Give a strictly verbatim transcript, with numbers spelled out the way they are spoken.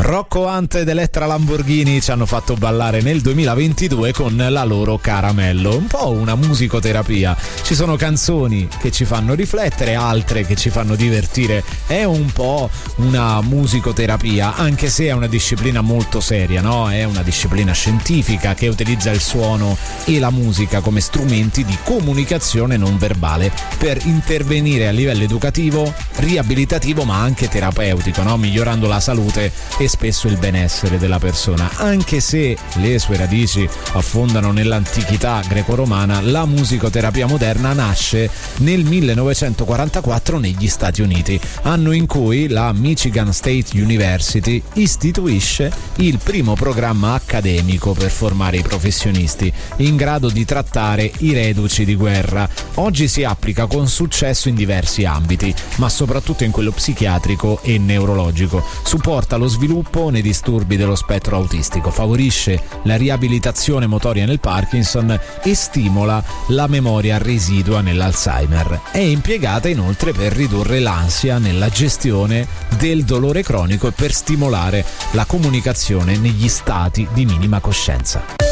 Rocco Hunt ed Elettra Lamborghini ci hanno fatto ballare nel duemilaventidue con la loro Caramello, un po' una musicoterapia. Ci sono canzoni che ci fanno riflettere, altre che ci fanno divertire. È un po' una musicoterapia, anche se è una disciplina molto seria, no? È una disciplina scientifica che utilizza il suono e la musica come strumenti di comunicazione non verbale per intervenire a livello educativo, riabilitativo, ma anche terapeutico, no? Migliorando la salute e spesso il benessere della persona. Anche se le sue radici affondano nell'antichità greco-romana, la musicoterapia moderna nasce nel millenovecentoquarantaquattro negli Stati Uniti, anno in cui la Michigan State University istituisce il primo programma accademico per formare i professionisti in grado di trattare i reduci di guerra. Oggi si applica con successo in diversi ambiti, ma soprattutto in quello psichiatrico e neurologico. Supporta lo sviluppo nei disturbi dello spettro autistico, favorisce la riabilitazione motoria nel Parkinson e stimola la memoria residua nell'Alzheimer. È impiegata inoltre per ridurre l'ansia nella gestione del dolore cronico e per stimolare la comunicazione negli stati di minima coscienza.